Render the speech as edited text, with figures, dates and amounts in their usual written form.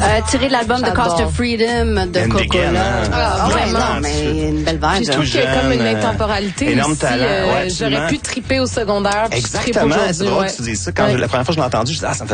Tiré de l'album The Cost of Freedom de Coca-Cola. Vraiment. Non, mais une belle vibe. Je trouve qu'il y a comme une intemporalité énorme aussi. talent. J'aurais pu triper au secondaire. Exactement. C'est drôle que tu dises ça. Quand la première fois que je l'ai entendu, je dis, ça me fait